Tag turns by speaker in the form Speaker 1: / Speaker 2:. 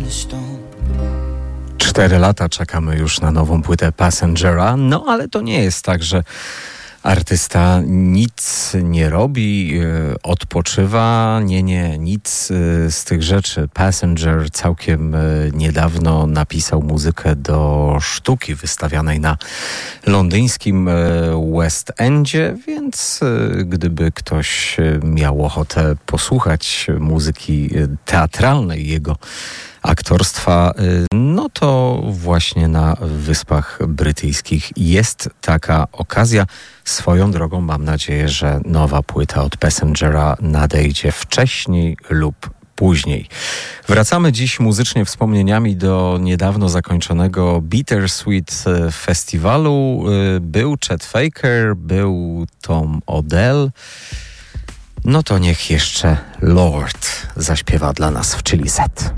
Speaker 1: 4 lata czekamy już na nową płytę Passengera, no ale to nie jest tak, że artysta nic nie robi, odpoczywa. Nie, nic z tych rzeczy. Passenger całkiem niedawno napisał muzykę do sztuki wystawianej na londyńskim West Endzie, więc gdyby ktoś miał ochotę posłuchać muzyki teatralnej jego aktorstwa, no to właśnie na Wyspach Brytyjskich jest taka okazja. Swoją drogą mam nadzieję, że nowa płyta od Passengera nadejdzie wcześniej lub później. Wracamy dziś muzycznie wspomnieniami do niedawno zakończonego Bittersweet Festiwalu. Był Chet Faker, był Tom Odell. No to niech jeszcze Lord zaśpiewa dla nas w Chili Set.